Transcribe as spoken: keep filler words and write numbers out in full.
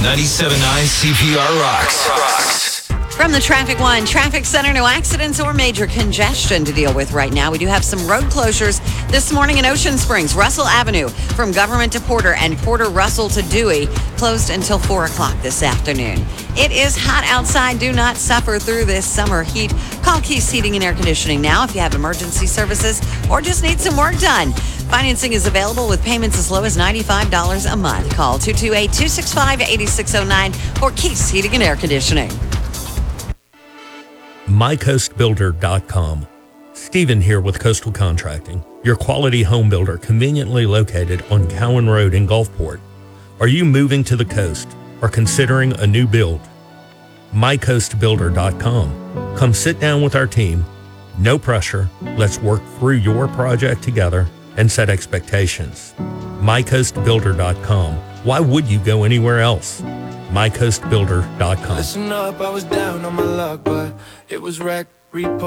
ninety-seven point nine C P R rocks. From the Traffic One Traffic Center, no accidents or major congestion to deal with right now. We do have some road closures this morning in Ocean Springs. Russell Avenue from Government to Porter and Porter Russell to Dewey closed until four o'clock this afternoon. It is hot outside. Do not suffer through this summer heat. Call Keith's Heating and Air Conditioning now if you have emergency services or just need some work done. Financing is available with payments as low as ninety-five dollars a month. Call two two eight, two six five, eight six zero nine for Keith's Heating and Air Conditioning. my coast builder dot com. Stephen here with Coastal Contracting, your quality home builder conveniently located on Cowan Road in Gulfport. Are you moving to the coast or considering a new build? my coast builder dot com. Come sit down with our team. No pressure. Let's work through your project together and set expectations. my coast builder dot com. Why would you go anywhere else? my coast builder dot com. Listen up, I was down on my luck, but it was wreck, repo.